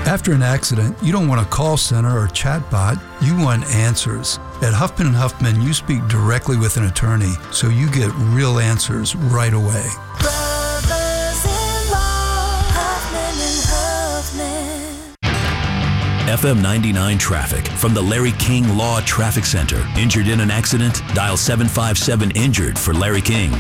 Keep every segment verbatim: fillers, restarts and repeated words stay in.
After an accident, you don't want a call center or chatbot. You want answers. At Huffman and Huffman, you speak directly with an attorney, so you get real answers right away. F M ninety-nine traffic from the Larry King Law Traffic Center. Injured in an accident? Dial seven five seven injured for Larry King.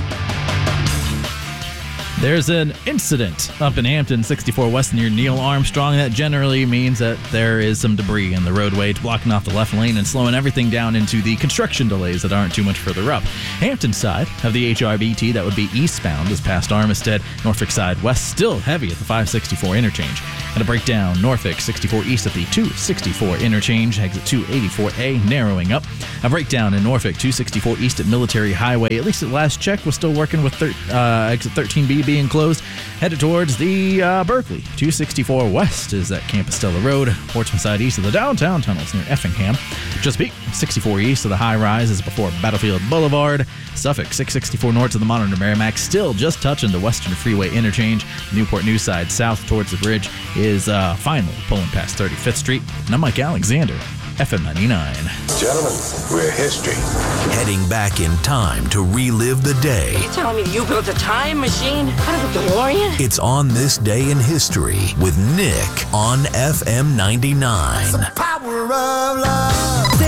There's an incident up in Hampton, sixty-four West near Neil Armstrong. That generally means that there is some debris in the roadway blocking off the left lane and slowing everything down into the construction delays that aren't too much further up. Hampton side of the H R B T, that would be eastbound, is past Armistead. Norfolk side west, still heavy at the five sixty-four interchange. And a breakdown, Norfolk sixty-four east at the two sixty-four interchange, exit two eighty-four A, narrowing up. A breakdown in Norfolk two sixty-four east at Military Highway, at least at last check, was still working with thir- uh, exit thirteen B being closed. Headed towards the uh, Berkeley. two sixty-four west is at Campostella Road. Portsmouth side east of the downtown tunnels near Effingham. Chesapeake, sixty-four east of the high rise is before Battlefield Boulevard. Suffolk, six sixty-four north of the Monitor Merrimack, still just touching the Western Freeway interchange. Newport News side south towards the bridge is uh, finally pulling past thirty-fifth Street. And I'm Mike Alexander, F M ninety-nine. Gentlemen, we're history. Heading back in time to relive the day. You telling me you built a time machine out of a DeLorean? It's On This Day in History with Nick on F M ninety-nine. The power of love.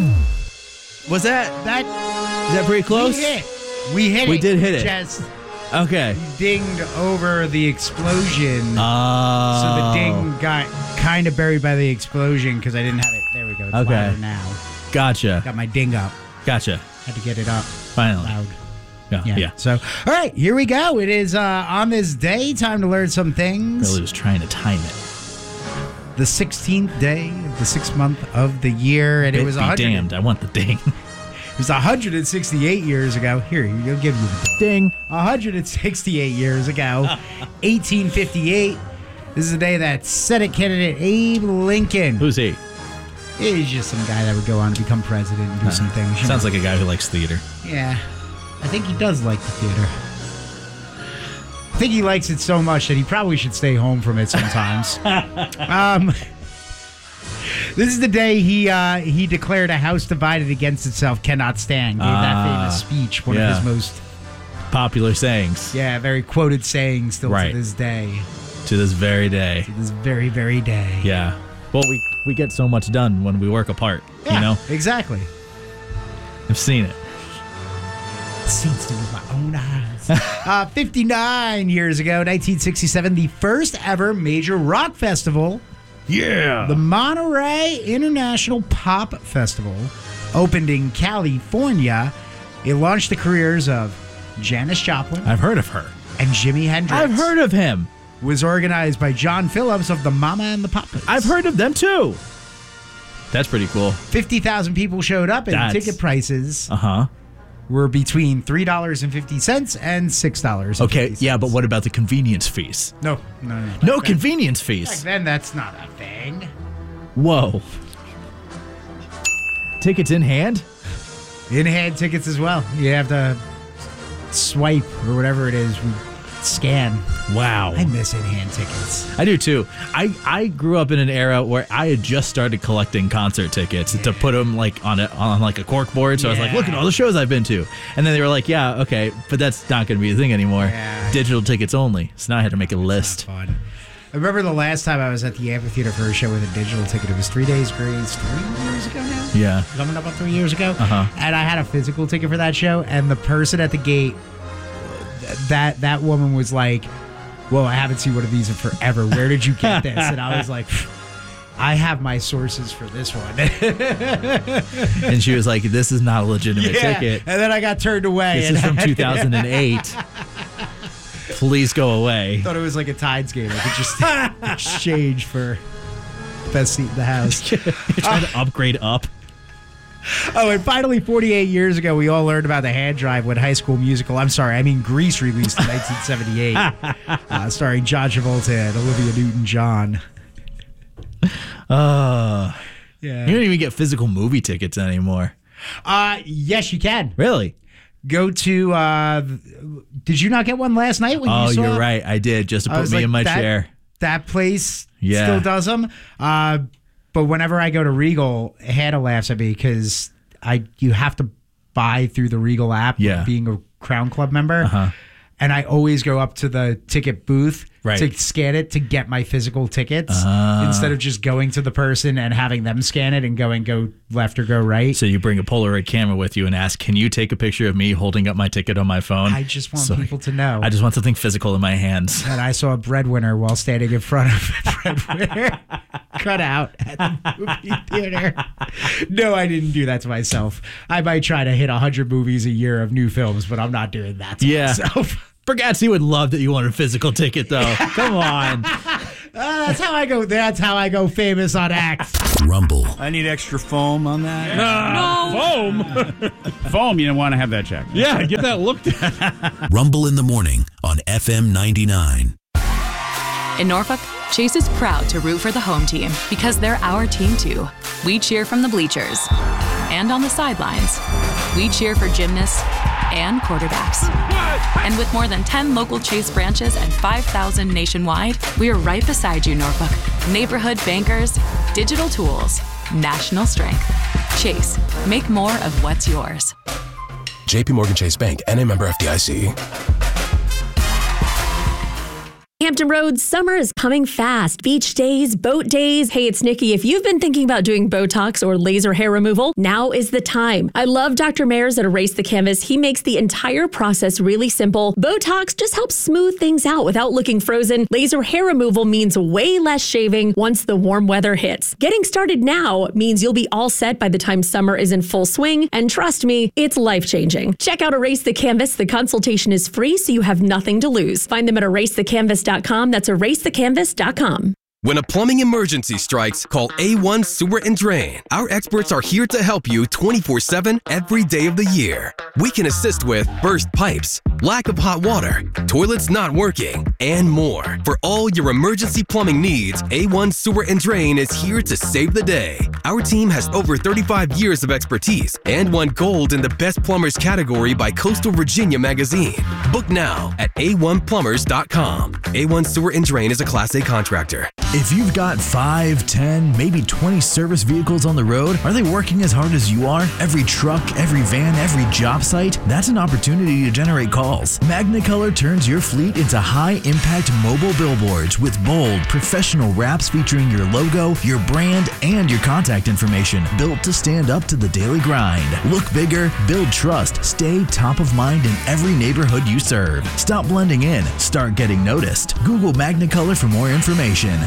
Was that, That is that pretty close? we hit. We hit it. We did hit it. Just Okay. dinged over the explosion. Oh. So the ding got kind of buried by the explosion because I didn't have it. There we go. It's Okay. louder now. Gotcha. Got my ding up. Gotcha. Had to get it up Finally. loud. Yeah. Yeah. yeah. So, all right, here we go. It is uh, on this day. Time to learn some things. Really was trying to time it. The sixteenth day of the sixth month of the year, and it Bit was be one hundred. damned. I want the ding. It was one hundred sixty-eight years ago. Here, you'll give you the Ding. one hundred sixty-eight years ago, eighteen fifty-eight. This is the day that Senate candidate Abe Lincoln. Who's he? He's just some guy that would go on to become president and do some things. you Sounds know. like a guy who likes theater. Yeah, I think he does like the theater. I think he likes it so much that he probably should stay home from it sometimes. um, this is the day he uh, he declared a house divided against itself cannot stand. Gave that Ah, famous speech, one yeah. of his most Popular sayings yeah very quoted sayings still Right. to this day, to this very day. to this very very day. Yeah. Well, we we get so much done when we work apart. Yeah, You know, exactly. I've seen it. Seen it with my own eyes. uh, fifty-nine years ago, nineteen sixty-seven, the first ever major rock festival, Yeah. the Monterey International Pop Festival, opened in California. It launched the careers of Janis Joplin I've heard of her. and Jimi Hendrix. I've heard of him. Was organized by John Phillips of the Mama and the Papas. I've heard of them too. That's pretty cool. fifty thousand people showed up, and That's- ticket prices Uh huh. were between three dollars and fifty cents and six dollars. Okay. Yeah, but what about the convenience fees? No, no, no. Back No then- convenience Back fees. then, that's not a thing. Whoa. Tickets in hand? In-hand tickets as well. You have to swipe or whatever it is. We scan. Wow. I miss in-hand tickets. I do too. I, I grew up in an era where I had just started collecting concert tickets to put them like on a on like a cork board. So I was like, Yeah. look at all the shows I've been to. And then they were like, yeah, okay, but that's not going to be a thing anymore. Yeah. Digital tickets only. So now I had to make a list. Fun. I remember the last time I was at the amphitheater for a show with a digital ticket. It was Three Days Grace three years ago now. Yeah. Coming up on three years ago. Uh-huh. And I had a physical ticket for that show, and the person at the gate, that that woman was like, "Whoa, I haven't seen one of these in forever. Where did you get this?" And I was like, I have my sources for this one. And she was like, this is not a legitimate Yeah. ticket. And then I got turned away. This and is from I two thousand eight. Please go away. thought it was like a Tides game. I could just exchange for best seat in the house. You're trying to upgrade up. Oh, and finally, forty-eight years ago, we all learned about the hand drive when High School Musical, I'm sorry, I mean Grease, released in nineteen seventy-eight, uh, starring John Travolta and Olivia Newton-John. Uh, Yeah. you don't even get physical movie tickets anymore. Uh, yes, you can. Really? Go to, uh, did you not get one last night when Oh, you saw you're it? right. I did, just to I put was me like, in my that- chair. that place Yeah. still does them. Uh, but whenever I go to Regal, Hannah laughs at me because I you have to buy through the Regal app, Yeah. being a Crown Club member. Uh-huh. And I always go up to the ticket booth Right. to scan it to get my physical tickets Ah. instead of just going to the person and having them scan it and going go left or go right. So you bring a Polaroid camera with you and ask, can you take a picture of me holding up my ticket on my phone? I just want So people to know. I just want something physical in my hands. that I saw a breadwinner while standing in front of a breadwinner cut out at the movie theater. No, I didn't do that to myself. I might try to hit one hundred movies a year of new films, but I'm not doing that to Yeah. myself. Bergatzi would love that you wanted a physical ticket, though. Come on. Uh, that's how I go. That's how I go famous on X. Rumble. I need extra foam on that. Foam. Foam, you don't want to have that checked. Yeah, get that looked at. Rumble in the morning on F M ninety-nine. In Norfolk, Chase is proud to root for the home team because they're our team too. We cheer from the bleachers and on the sidelines. We cheer for gymnasts and quarterbacks. And with more than ten local Chase branches and five thousand nationwide, we are right beside you, Norfolk. Neighborhood bankers, digital tools, national strength. Chase, make more of what's yours. J P Morgan Chase Bank, N A member F D I C. Hampton Roads, summer is coming fast. Beach days, boat days. Hey, it's Nikki. If you've been thinking about doing Botox or laser hair removal, now is the time. I love Doctor Mayers at Erase the Canvas. He makes the entire process really simple. Botox just helps smooth things out without looking frozen. Laser hair removal means way less shaving once the warm weather hits. Getting started now means you'll be all set by the time summer is in full swing. And trust me, it's life-changing. Check out Erase the Canvas. The consultation is free, so you have nothing to lose. Find them at erase the canvas dot com. That's erase the canvas dot com. When a plumbing emergency strikes, call A one Sewer and Drain. Our experts are here to help you twenty-four seven every day of the year. We can assist with burst pipes, lack of hot water, toilets not working, and more. For all your emergency plumbing needs, A one Sewer and Drain is here to save the day. Our team has over thirty-five years of expertise and won gold in the Best Plumbers category by Coastal Virginia magazine. Book now at A one plumbers dot com. A one Sewer and Drain is a Class A contractor. If you've got five, ten, maybe twenty service vehicles on the road, are they working as hard as you are? Every truck, every van, every job site? That's an opportunity to generate calls. Magnicolor turns your fleet into high-impact mobile billboards with bold, professional wraps featuring your logo, your brand, and your contact information, built to stand up to the daily grind. Look bigger, build trust, stay top of mind in every neighborhood you serve. Stop blending in, start getting noticed. Google Magnicolor for more information.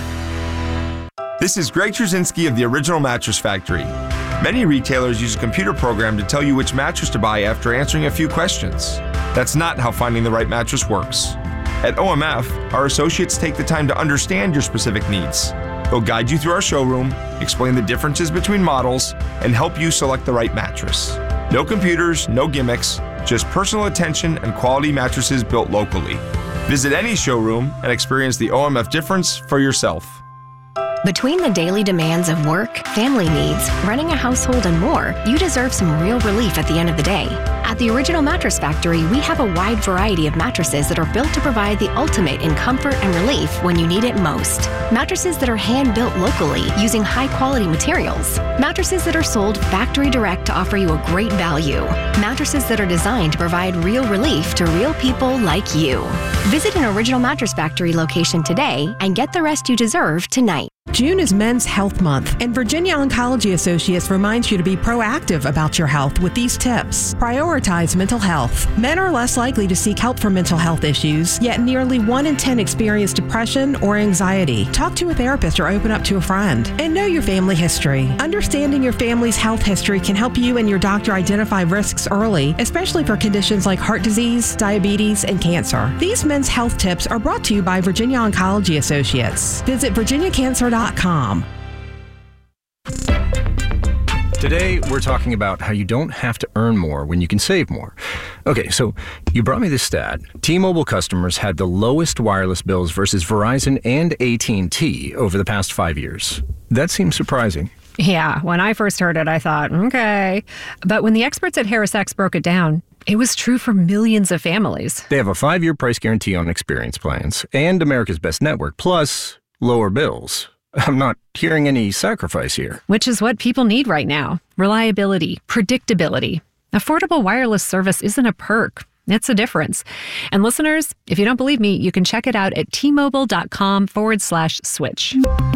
This is Greg Trzynski of the Original Mattress Factory. Many retailers use a computer program to tell you which mattress to buy after answering a few questions. That's not how finding the right mattress works. At O M F, our associates take the time to understand your specific needs. They'll guide you through our showroom, explain the differences between models, and help you select the right mattress. No computers, no gimmicks, just personal attention and quality mattresses built locally. Visit any showroom and experience the O M F difference for yourself. Between the daily demands of work, family needs, running a household, and more, you deserve some real relief at the end of the day. At the Original Mattress Factory, we have a wide variety of mattresses that are built to provide the ultimate in comfort and relief when you need it most. Mattresses that are hand-built locally using high-quality materials. Mattresses that are sold factory direct to offer you a great value. Mattresses that are designed to provide real relief to real people like you. Visit an Original Mattress Factory location today and get the rest you deserve tonight. June is Men's Health Month, and Virginia Oncology Associates reminds you to be proactive about your health with these tips. Prioritize mental health. Men are less likely to seek help for mental health issues, yet nearly one in ten experience depression or anxiety. Talk to a therapist or open up to a friend. And know your family history. Understanding your family's health history can help you and your doctor identify risks early, especially for conditions like heart disease, diabetes, and cancer. These men's health tips are brought to you by Virginia Oncology Associates. Visit virginia cancer dot com. Today, we're talking about how you don't have to earn more when you can save more. Okay, so you brought me this stat. T-Mobile customers had the lowest wireless bills versus Verizon and A T and T over the past five years. That seems surprising. Yeah, when I first heard it, I thought, okay. But when the experts at HarrisX broke it down, it was true for millions of families. They have a five-year price guarantee on experience plans and America's Best Network. Plus, lower bills. I'm not hearing any sacrifice here. Which is what people need right now. Reliability, predictability. Affordable wireless service isn't a perk. It's a difference. And listeners, if you don't believe me, you can check it out at T-Mobile.com forward slash switch.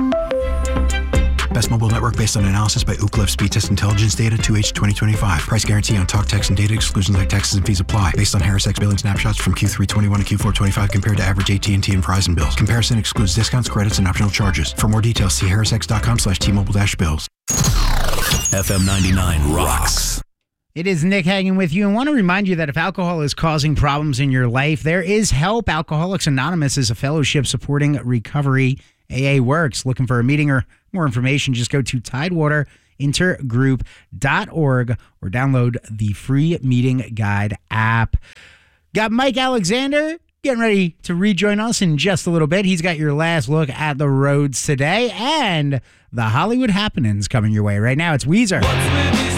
Best mobile network based on analysis by Ookla Speed Test Intelligence Data two H twenty twenty-five. Price guarantee on talk, text, and data exclusions like taxes and fees apply. Based on HarrisX billing snapshots from Q three twenty-one to Q four twenty-five compared to average A T and T and Verizon bills. Comparison excludes discounts, credits, and optional charges. For more details, see harrisx.com slash T-Mobile dash bills. F M ninety-nine rocks. It is Nick hanging with you, and want to remind you that if alcohol is causing problems in your life, there is help. Alcoholics Anonymous is a fellowship supporting recovery. A A works. Looking for a meeting or more information, just go to tidewater intergroup dot org or download the free meeting guide app. Got Mike Alexander getting ready to rejoin us in just a little bit. He's got your last look at the roads today and the Hollywood happenings coming your way. Right now, it's Weezer.